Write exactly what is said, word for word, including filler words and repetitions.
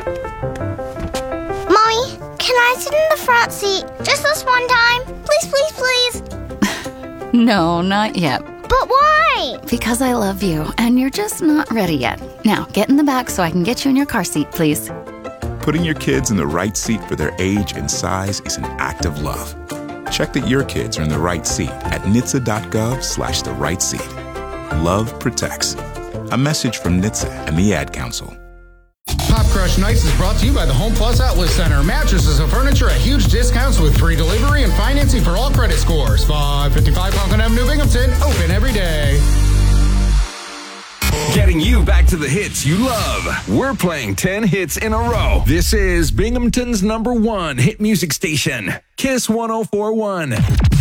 Mommy, can I sit in the front seat just this one time? Please, please, please. No, not yet. But why? Because I love you, and you're just not ready yet. Now, get in the back so I can get you in your car seat, please. Putting your kids in the right seat for their age and size is an act of love. Check that your kids are in the right seat at N H T S A dot gov slash the right seat. Love protects. A message from N H T S A and the Ad Council. Pop Crush Nights is brought to you by the Home Plus Outlet Center. Mattresses and furniture at huge discounts with free delivery and financing for all credit scores. five fifty-five Conklin Avenue, Binghamton. Open every day. Getting you back to the hits you love. We're playing ten hits in a row. This is Binghamton's number one hit music station, Kiss one oh four point one.